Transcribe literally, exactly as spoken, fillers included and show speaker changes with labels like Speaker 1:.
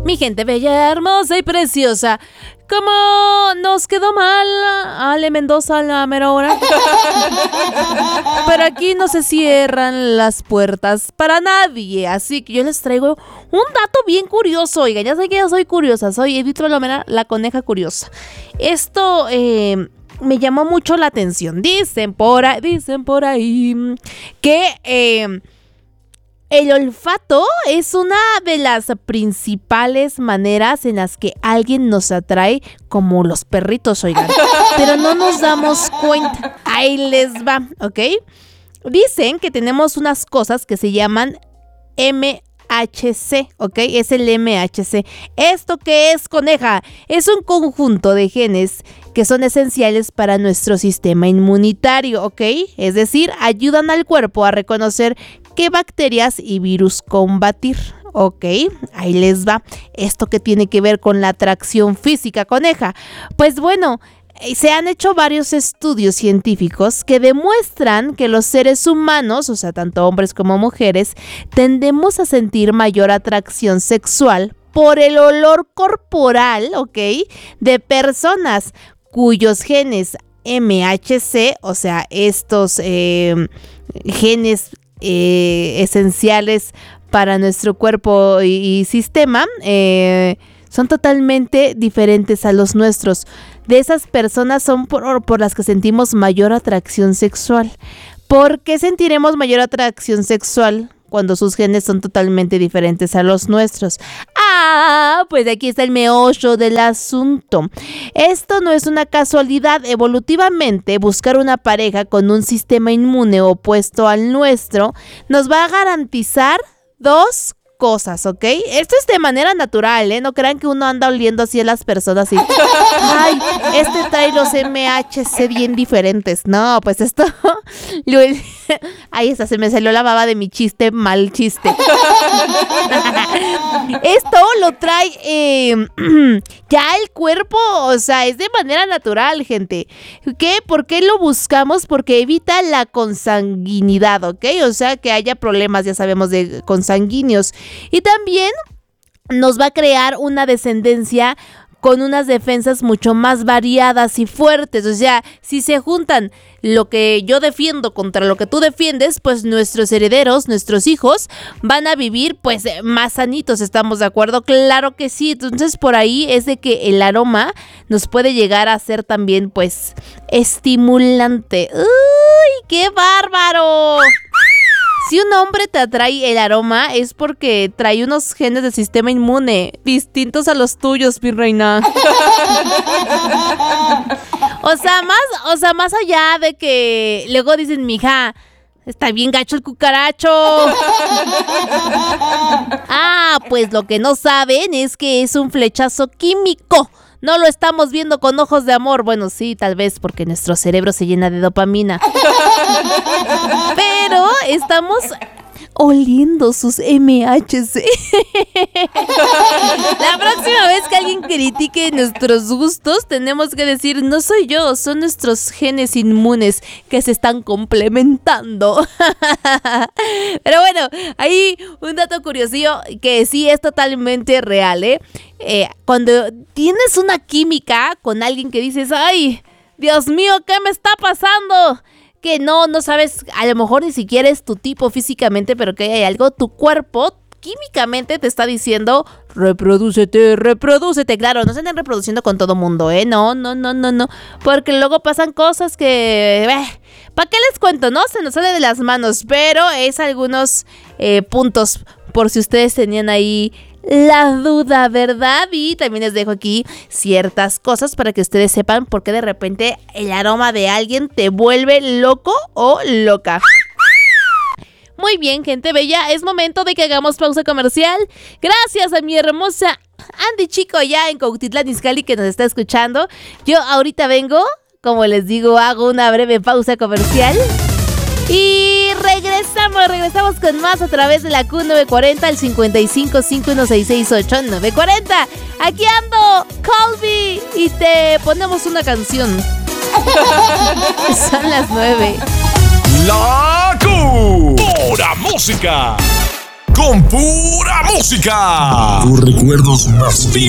Speaker 1: Mi gente bella, hermosa y preciosa, ¿cómo nos quedó mal Ale Mendoza a la mera hora? Pero aquí no se cierran las puertas para nadie, así que yo les traigo un dato bien curioso. Oigan, ya sé que yo soy curiosa, soy Edith Lomera, la coneja curiosa. Esto eh, me llamó mucho la atención. Dicen por ahí, dicen por ahí que... Eh, El olfato es una de las principales maneras en las que alguien nos atrae, como los perritos, oigan. Pero no nos damos cuenta. Ahí les va, ¿ok? Dicen que tenemos unas cosas que se llaman M H C, ¿ok? Es el M H C. ¿Esto qué es, coneja? Es un conjunto de genes que son esenciales para nuestro sistema inmunitario, ¿ok? Es decir, ayudan al cuerpo a reconocer qué bacterias y virus combatir. Ok, ahí les va. ¿Esto qué tiene que ver con la atracción física, coneja? Pues bueno, se han hecho varios estudios científicos que demuestran que los seres humanos, o sea, tanto hombres como mujeres, tendemos a sentir mayor atracción sexual por el olor corporal, ok, de personas cuyos genes M H C, o sea, estos eh, genes Eh, esenciales para nuestro cuerpo y, y sistema, eh, son totalmente diferentes a los nuestros. De esas personas son por, por las que sentimos mayor atracción sexual. ¿Por qué sentiremos mayor atracción sexual cuando sus genes son totalmente diferentes a los nuestros? Ah, pues aquí está el meollo del asunto. Esto no es una casualidad. Evolutivamente, buscar una pareja con un sistema inmune opuesto al nuestro nos va a garantizar dos cosas, ¿ok? Esto es de manera natural, ¿eh? No crean que uno anda oliendo así a las personas y... ¡Ay! Este trae los M H C bien diferentes. No, pues esto... Ahí está, se me salió la baba de mi chiste, mal chiste. Esto lo trae eh, ya el cuerpo, o sea, es de manera natural, gente. ¿Qué? ¿Por qué lo buscamos? Porque evita la consanguinidad, ¿ok? O sea, que haya problemas, ya sabemos, de consanguíneos. Y también nos va a crear una descendencia con unas defensas mucho más variadas y fuertes. O sea, si se juntan lo que yo defiendo contra lo que tú defiendes, pues nuestros herederos, nuestros hijos, van a vivir pues más sanitos, ¿estamos de acuerdo? Claro que sí. Entonces por ahí es de que el aroma nos puede llegar a ser también pues estimulante. ¡Uy, qué bárbaro! Si un hombre te atrae el aroma es porque trae unos genes de sistema inmune distintos a los tuyos, mi reina. O sea, más, o sea, más allá de que luego dicen, mija, está bien gacho el cucaracho. Ah, pues lo que no saben es que es un flechazo químico. No lo estamos viendo con ojos de amor. Bueno, sí, tal vez porque nuestro cerebro se llena de dopamina. Pero estamos oliendo sus M H C. La próxima vez que alguien critique nuestros gustos, tenemos que decir, no soy yo, son nuestros genes inmunes que se están complementando. Pero bueno, ahí un dato curiosillo que sí es totalmente real, ¿eh? Eh, cuando tienes una química con alguien que dices, ay, Dios mío, ¿qué me está pasando? Que no, no sabes, a lo mejor ni siquiera es tu tipo físicamente, pero que hay algo, tu cuerpo químicamente te está diciendo, reprodúcete, reprodúcete. Claro, no se anden reproduciendo con todo mundo, ¿eh? No, no, no, no, no. Porque luego pasan cosas que... Eh, ¿para qué les cuento, no? Se nos sale de las manos, pero es algunos eh, puntos por si ustedes tenían ahí la duda, ¿verdad? Y también les dejo aquí ciertas cosas para que ustedes sepan por qué de repente el aroma de alguien te vuelve loco o loca. Muy bien, gente bella, es momento de que hagamos pausa comercial. Gracias a mi hermosa Andy Chico allá en Cuautitlán Izcalli que nos está escuchando. Yo ahorita vengo, como les digo, hago una breve pausa comercial. Y regresamos, regresamos con más a través de la Q nueve cuarenta al cincuenta y cinco, cinco uno seis seis ocho, nueve cuarenta. Aquí ando, Colby, y te ponemos una canción. Son las nueve.
Speaker 2: La Q. Pura música. Q con pura música. Tus recuerdos más vivos.